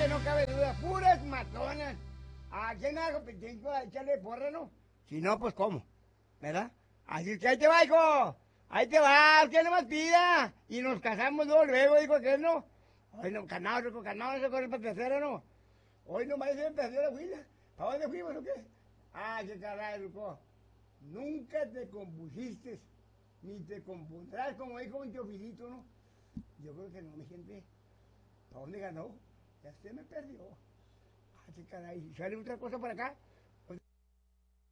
que no cabe duda, puras matonas. ¿A quién hago competencia a echarle porra, no? Si no, pues ¿cómo? ¿Verdad? Así que ahí te va, hijo. Ahí te va, usted nomás pida. Y nos casamos luego, dijo que no. Hoy no, canado, se corre para tercera, ¿no? Hoy nomás se me perdió la huila. ¿Para dónde fuimos o qué? Ah, qué caray, loco. Nunca te compusiste, ni te compondrás, como dijo un Teofilito, ¿no? Yo creo que no, mi gente. ¿Para dónde ganó? Ya se me perdió. Ah, qué caray. ¿Sale otra cosa por acá?